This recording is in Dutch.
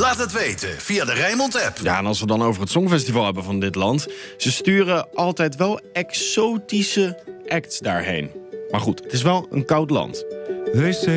Laat het weten via de Rijnmond-app. Ja, en als we dan over het Songfestival hebben van dit land... ze sturen altijd wel exotische acts daarheen. Maar goed, het is wel een koud land.